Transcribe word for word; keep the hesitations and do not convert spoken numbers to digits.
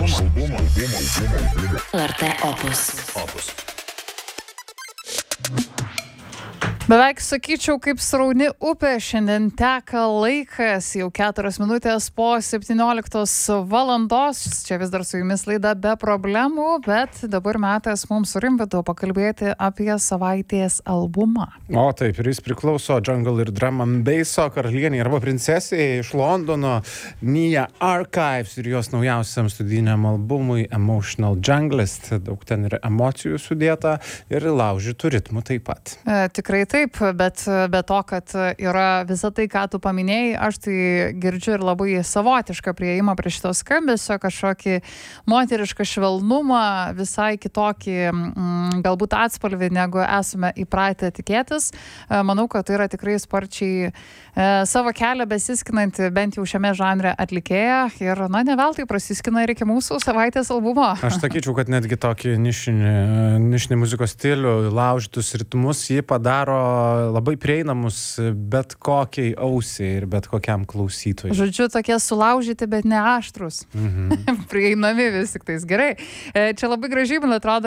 L R T Opus. Opus. Beveik sakyčiau, kaip srauni upė, šiandien teka laikas, jau keturios minutės po septynioliktos valandos. Čia vis dar su jumis laida Be problemų, bet dabar metas mums su Rimvydu pakalbėti apie savaitės albumą. O taip, ir jis priklauso Jungle ir Drum and Basso karalienei arba princesei iš Londono, Nia Archives, ir jos naujausiam studijiniam albumui Emotional Junglist. Daug ten yra emocijų sudėta ir laužytų ritmų taip pat. E, tikrai taip. Taip, bet be to, kad yra visa tai, ką tu paminėjai, aš tai girdžiu ir labai savotišką prieimą prie šito skambesio, kažkokį moterišką švelnumą, visai kitokį mm, galbūt atspalvį, negu esame įpratę tikėtis. Manau, kad tai yra tikrai sparčiai e, savo kelią besiskinanti, bent jau šiame žanre atlikėja ir, na, ne veltui prasiskina ir iki mūsų savaitės albumo. Aš sakyčiau, kad netgi tokį nišinį, nišinį muzikos stilių, laužytus ritmus jį padaro labai prieinamus bet kokiai ausiai ir bet kokiam klausytojui. Žodžiu, tokie sulaužyti, bet ne aštrus. Mhm. Prieinami vis tik tais. Gerai. Čia labai gražiai, man atrodo,